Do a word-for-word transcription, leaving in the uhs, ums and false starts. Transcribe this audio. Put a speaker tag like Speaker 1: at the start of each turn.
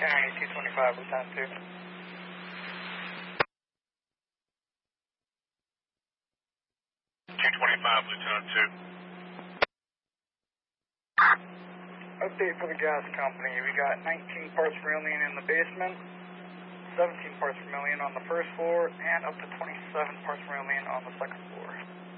Speaker 1: County, two twenty-five, Lieutenant two.
Speaker 2: two twenty-five, Lieutenant two.
Speaker 1: Update for the gas company. We got nineteen parts per million in the basement, seventeen parts per million on the first floor, and up to twenty-seven parts per million on the second floor.